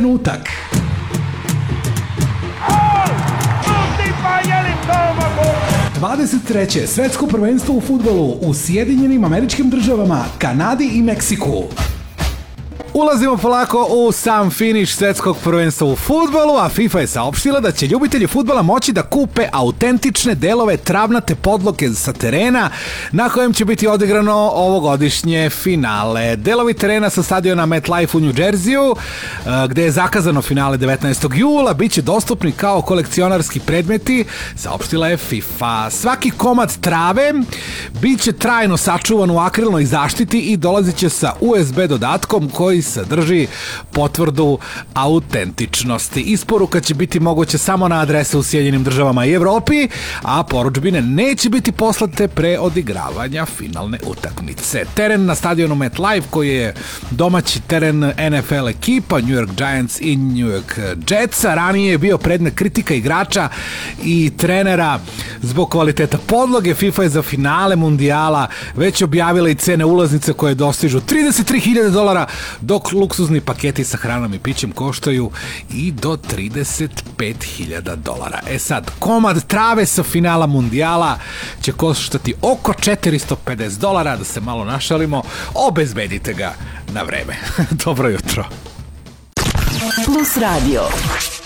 Trenutak. Oh, 23. Svetsko prvenstvo u fudbalu u Sjedinjenim Američkim Državama, Kanadi i Meksiku. Ulazimo polako u sam finiš svetskog prvenstva u fudbalu, a FIFA je saopštila da će ljubitelji fudbala moći da kupe autentične delove travnate podloge sa terena na kojem će biti odigrano ovogodišnje finale. Delovi terena sa stadiona MetLife u New Jerseyu, gde je zakazano finale 19. jula, bit će dostupni kao kolekcionarski predmeti, saopštila je FIFA. Svaki komad trave bit će trajno sačuvan u akrilnoj zaštiti i dolazit će sa USB dodatkom koji sadrži potvrdu autentičnosti. Isporuka će biti moguća samo na adrese u Sjedinjenim Državama i Evropi, a poručbine neće biti poslate pre odigravanja finalne utakmice. Teren na stadionu MetLife, koji je domaći teren NFL ekipa New York Giants i New York Jetsa, ranije je bio predmet kritika igrača i trenera zbog kvaliteta podloge. FIFA je za finale mundijala već objavila i cene ulaznice koje dostižu $33.000, dok luksuzni paketi sa hranom i pićem koštaju i do $35.000. E sad, komad trave sa finala mundijala će koštati oko $450, da se malo našalimo, obezbedite ga na vreme. Dobro jutro. Plus Radio.